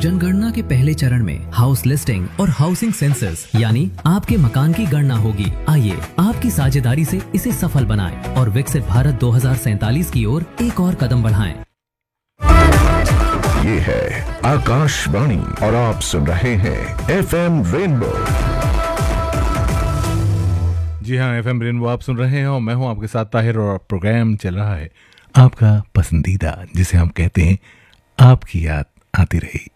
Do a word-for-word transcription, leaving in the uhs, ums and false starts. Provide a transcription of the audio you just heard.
जनगणना के पहले चरण में हाउस लिस्टिंग और हाउसिंग सेंसस यानी आपके मकान की गणना होगी। आइए आपकी साझेदारी से इसे सफल बनाएं और विकसित भारत दो हज़ार सैंतालीस की ओर एक और कदम बढ़ाएं। ये है आकाशवाणी और आप सुन रहे हैं एफ एम रेनबो। जी हाँ, एफ एम रेनबो आप सुन रहे हैं और मैं हूं आपके साथ ताहिर और प्रोग्राम चल रहा है आपका पसंदीदा, जिसे हम कहते हैं आपकी याद आती रही।